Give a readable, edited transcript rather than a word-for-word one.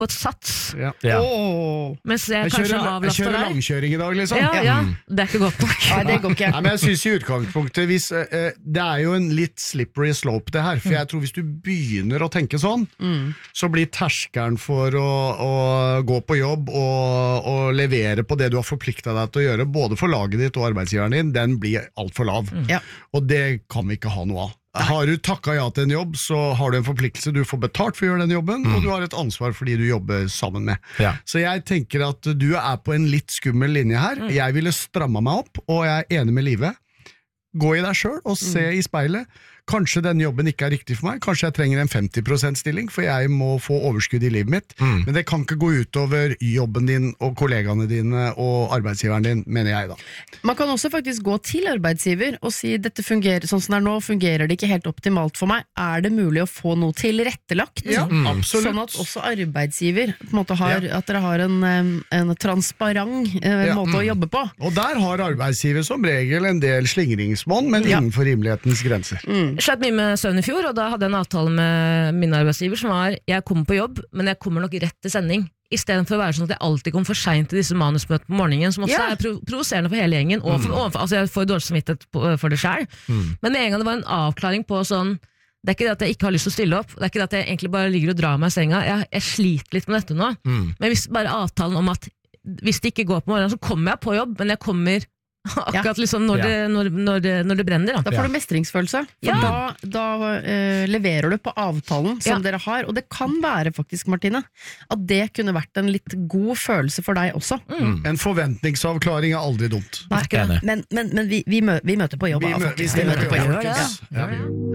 gått sats. Mens jeg kanskje avlaster deg. Jeg kjører langkjøring i dag, liksom. Ja, det ikke godt nok. Nei, det går ikke. Nei, men jeg synes i utgangspunktet det jo en litt slippery slope det her, for jeg tror hvis du begynner å tenke sånn, så blir terskelen for å gå på jobb og levere på det du har forpliktet deg til å gjøre, både for laget ditt og arbeidsgiveren din, den blir alt for lav. Og det kan vi ikke ha noe av. Har du takket ja til en jobb, så har du en forpliktelse, du får betalt for å gjøre den jobben, og du har et ansvar for de du jobber sammen med. Så jeg tenker at du på en litt skummel linje her. Jeg ville strammet meg opp, og jeg enig med livet. Gå i deg selv og se i speilet. Kanskje denne jobben ikke riktig for meg, kanskje jeg trenger en 50% stilling, for jeg må få overskudd i livet mitt, men det kan ikke gå ut over jobben din og kollegaene dine og arbeidsgiveren din, mener jeg da. Man kan også faktisk gå til arbeidsgiver og si, dette fungerer sånn som det nå, fungerer det ikke helt optimalt for meg, det mulig å få noe tilrettelagt? Ja, absolutt. Sånn at også arbeidsgiver på en måte har, at dere har en transparent måte å jobbe på. Og der har arbeidsgiver som regel en del slingringsmonn, men innenfor rimelighetens grenser. Skjedd mye med søvn i fjor, og da hadde jeg en avtale med min arbeidsgiver som var, jeg kommer på jobb, men jeg kommer nok rett til sending. I stedet for å være sånn at jeg alltid kommer for sent til disse manusmøtene på morgenen, som også provoserende for hele gjengen, og altså jeg får dårlig samvittighet for det selv. Men med en gang det var en avklaring på sånn, det ikke det at jeg ikke har lyst til å stille opp, det ikke det at jeg egentlig bare ligger og drar meg i senga, jeg sliter litt med dette nå, men hvis bare avtalen om at hvis det ikke går på morgenen, så kommer jeg på jobb, men jeg kommer akkurat liksom når det brenner da. Da får du mestringsfølelse, for da leverer du på avtalen som dere har, og det kan være faktisk, Martine, at det kunne vært en litt god følelse for deg også. En forventningsavklaring aldri dumt. Nei, men vi møter på jobb. Vi møter på jobb.